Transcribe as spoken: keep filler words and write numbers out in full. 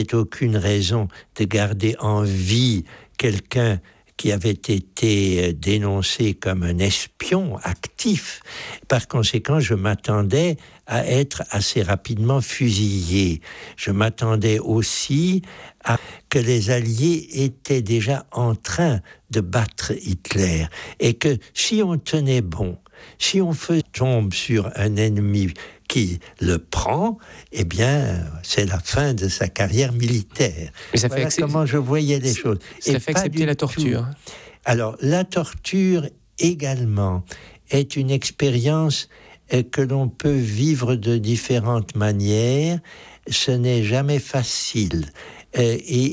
aucune raison de garder en vie quelqu'un qui avait été dénoncé comme un espion actif. Par conséquent, je m'attendais à être assez rapidement fusillé. Je m'attendais aussi à que les Alliés étaient déjà en train de battre Hitler et que si on tenait bon, si on fait tombe sur un ennemi qui le prend, eh bien, c'est la fin de sa carrière militaire. Mais ça voilà fait accep... comment je voyais les choses. Ça et fait accepter la torture. Tout. Alors, la torture également est une expérience que l'on peut vivre de différentes manières. Ce n'est jamais facile. Et